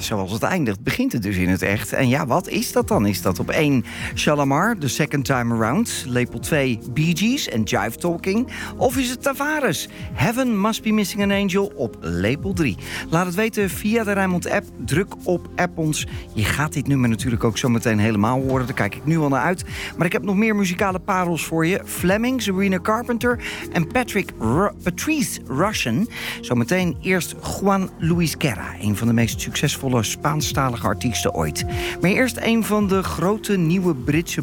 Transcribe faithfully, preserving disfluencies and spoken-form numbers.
zoals het eindigt, begint het dus in het echt. En ja, wat is dat dan? Is dat op één Shalamar, The Second Time Around? Lepel twee Bee Gees en Jive Talking? Of is het Tavares, Heaven Must Be Missing an Angel op lepel drie? Laat het weten via de Rijnmond-app. Druk op App ons. Je gaat dit nummer natuurlijk ook zo meteen helemaal horen. Daar kijk ik nu al naar uit. Maar ik heb nog meer muzikale parels voor je. Fleming, Sabrina Carpenter en Patrick Ru- Patrice Russian. Zometeen eerst Juan Luis Guerra, een van de meest succesvolle Spaanstalige artiesten ooit. Maar eerst een van de grote nieuwe Britse